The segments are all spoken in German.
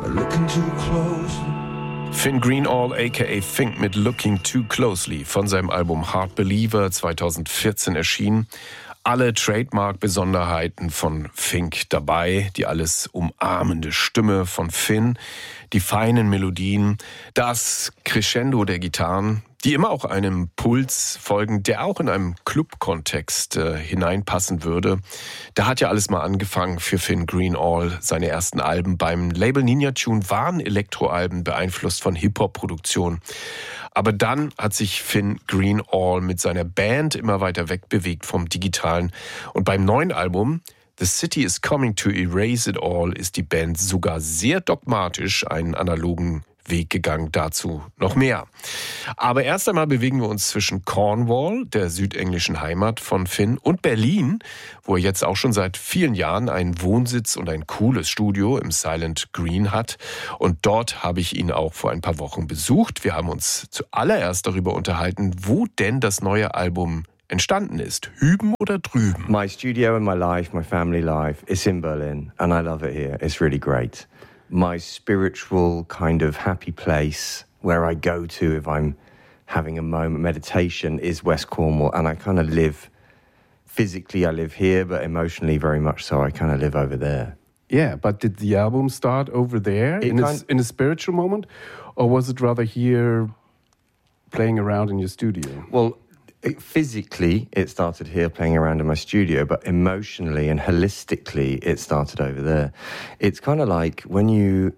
looking too close. Finn Greenall aka Fink mit Looking Too Closely von seinem Album Hard Believer 2014 erschienen. Alle Trademark-Besonderheiten von Fink dabei, die alles umarmende Stimme von Finn, die feinen Melodien, das Crescendo der Gitarren, die immer auch einem Puls folgen, der auch in einem Club-Kontext hineinpassen würde. Da hat ja alles mal angefangen für Finn Greenall. Seine ersten Alben beim Label Ninja Tune waren Elektroalben, beeinflusst von Hip-Hop-Produktion. Aber dann hat sich Finn Greenall mit seiner Band immer weiter wegbewegt vom Digitalen. Und beim neuen Album The City is Coming to Erase It All ist die Band sogar sehr dogmatisch einen analogen Weg gegangen, dazu noch mehr. Aber erst einmal bewegen wir uns zwischen Cornwall, der südenglischen Heimat von Finn, und Berlin, wo er jetzt auch schon seit vielen Jahren einen Wohnsitz und ein cooles Studio im Silent Green hat. Und dort habe ich ihn auch vor ein paar Wochen besucht. Wir haben uns zuallererst darüber unterhalten, wo denn das neue Album entstanden ist. Hüben oder drüben? My studio and my life, my family life, is in Berlin and I love it here. It's really great. My spiritual kind of happy place where I go to if I'm having a moment, meditation, is West Cornwall. And I kind of live, physically I live here, but emotionally very much so I kind of live over there. Yeah, but did the album start over there in a spiritual moment? Or was it rather here playing around in your studio? Well, physically, it started here playing around in my studio, but emotionally and holistically, it started over there. It's kind of like when you,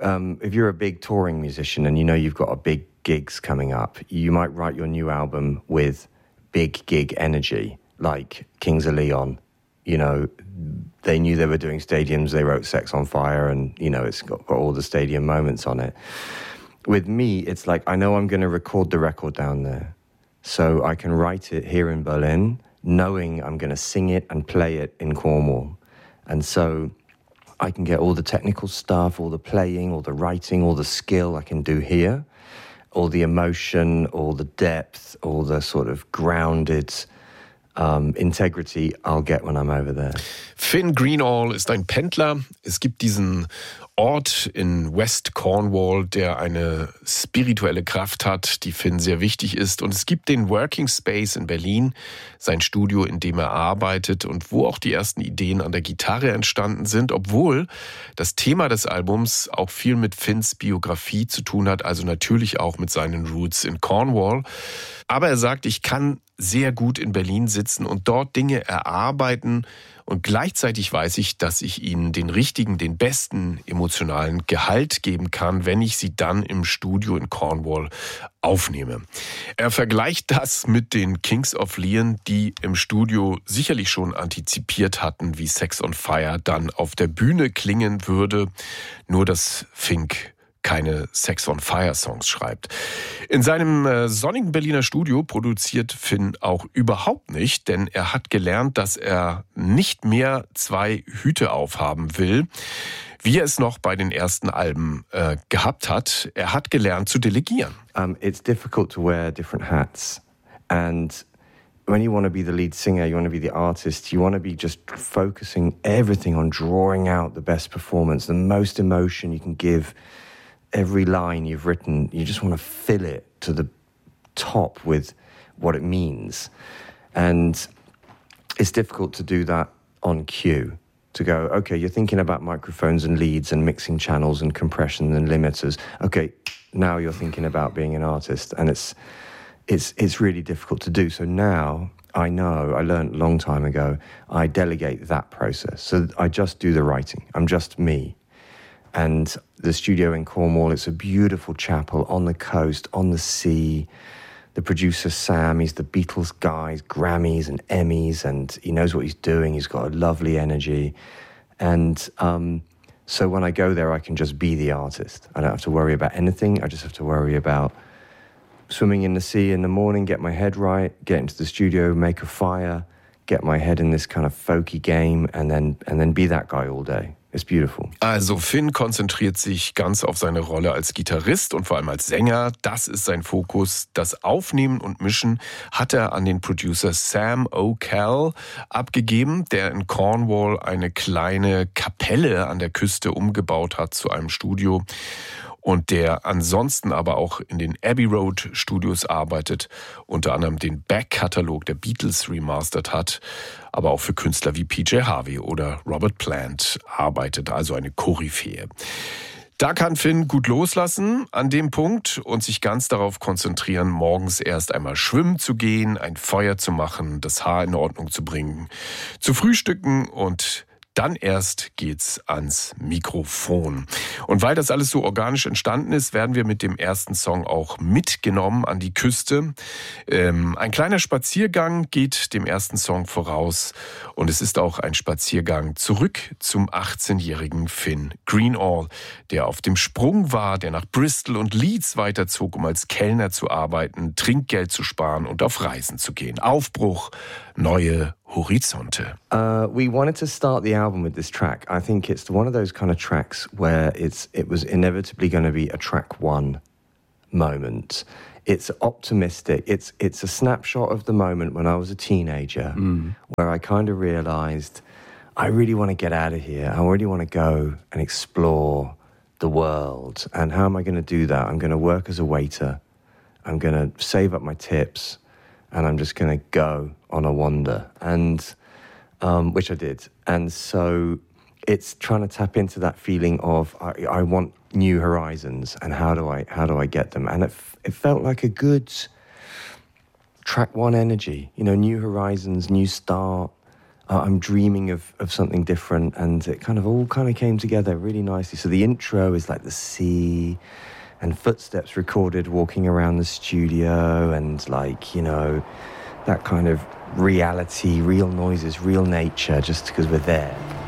if you're a big touring musician and you know you've got a big gigs coming up, you might write your new album with big gig energy, like Kings of Leon. You know, they knew they were doing stadiums, they wrote Sex on Fire, and, you know, it's got all the stadium moments on it. With me, it's like, I know I'm going to record the record down there. So I can write it here in Berlin, knowing I'm going to sing it and play it in Cornwall. And so I can get all the technical stuff, all the playing, all the writing, all the skill I can do here, all the emotion, all the depth, all the sort of grounded integrity I'll get when I'm over there. Finn Greenall ist ein Pendler. Es gibt diesen Ort in West Cornwall, der eine spirituelle Kraft hat, die Finn sehr wichtig ist. Und es gibt den Working Space in Berlin, sein Studio, in dem er arbeitet und wo auch die ersten Ideen an der Gitarre entstanden sind, obwohl das Thema des Albums auch viel mit Finns Biografie zu tun hat, also natürlich auch mit seinen Roots in Cornwall. Aber er sagt, ich kann sehr gut in Berlin sitzen und dort Dinge erarbeiten. Und gleichzeitig weiß ich, dass ich ihnen den richtigen, den besten emotionalen Gehalt geben kann, wenn ich sie dann im Studio in Cornwall aufnehme. Er vergleicht das mit den Kings of Leon, die im Studio sicherlich schon antizipiert hatten, wie Sex on Fire dann auf der Bühne klingen würde. Nur dass Fink keine Sex on Fire Songs schreibt. In seinem sonnigen Berliner Studio produziert Finn auch überhaupt nicht, denn er hat gelernt, dass er nicht mehr zwei Hüte aufhaben will, wie er es noch bei den ersten Alben gehabt hat. Er hat gelernt zu delegieren. It's difficult to wear different hats, and when you want to be the lead singer, you want to be the artist, you want to be just focusing everything on drawing out the best performance, the most emotion you can give. Every line you've written, you just want to fill it to the top with what it means. And it's difficult to do that on cue. To go, okay, you're thinking about microphones and leads and mixing channels and compression and limiters. Okay, now you're thinking about being an artist. And it's really difficult to do. So now I know, I learned a long time ago, I delegate that process. So I just do the writing. I'm just me. And the studio in Cornwall, it's a beautiful chapel on the coast, on the sea. The producer, Sam, he's the Beatles guy, he's Grammys and Emmys, and he knows what he's doing. He's got a lovely energy. And so when I go there, I can just be the artist. I don't have to worry about anything. I just have to worry about swimming in the sea in the morning, get my head right, get into the studio, make a fire, get my head in this kind of folky game, and then be that guy all day. It's beautiful. Also Finn konzentriert sich ganz auf seine Rolle als Gitarrist und vor allem als Sänger. Das ist sein Fokus. Das Aufnehmen und Mischen hat er an den Producer Sam O'Call abgegeben, der in Cornwall eine kleine Kapelle an der Küste umgebaut hat zu einem Studio. Und der ansonsten aber auch in den Abbey Road Studios arbeitet, unter anderem den Back-Katalog der Beatles remastert hat, aber auch für Künstler wie PJ Harvey oder Robert Plant arbeitet, also eine Koryphäe. Da kann Finn gut loslassen an dem Punkt und sich ganz darauf konzentrieren, morgens erst einmal schwimmen zu gehen, ein Feuer zu machen, das Haar in Ordnung zu bringen, zu frühstücken und dann erst geht's ans Mikrofon. Und weil das alles so organisch entstanden ist, werden wir mit dem ersten Song auch mitgenommen an die Küste. Ein kleiner Spaziergang geht dem ersten Song voraus und es ist auch ein Spaziergang zurück zum 18-jährigen Finn Greenall, der auf dem Sprung war, der nach Bristol und Leeds weiterzog, um als Kellner zu arbeiten, Trinkgeld zu sparen und auf Reisen zu gehen. Aufbruch, neue Horizonte. We wanted to start the album with this track. I think it's one of those kind of tracks where it was inevitably going to be a track one moment. It's optimistic. It's a snapshot of the moment when I was a teenager, where I kind of realized I really want to get out of here. I really want to go and explore the world. And how am I going to do that? I'm going to work as a waiter. I'm going to save up my tips. And I'm just going to go on a wander, and which I did. And so it's trying to tap into that feeling of I want new horizons, and how do I get them? And it felt like a good track one energy, you know, new horizons, new start. I'm dreaming of something different, and it all came together really nicely. So the intro is like the sea, and footsteps recorded walking around the studio, and like, you know, that kind of reality, real noises, real nature, just because we're there.